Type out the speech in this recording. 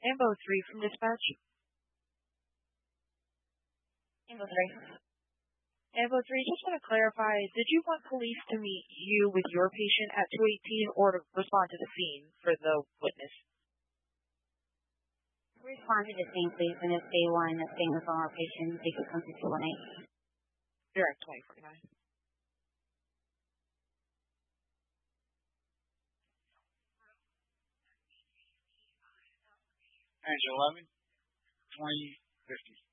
Ambo 3 from dispatch. Ambo 3. Ambo 3, just want to clarify, did you want police to meet you with your patient at 218 or to respond to the scene for the witness? Respond to the scene, please, and if they want a statement from our patient, they could come to 218. Direct 2049. Angel 11, 2050.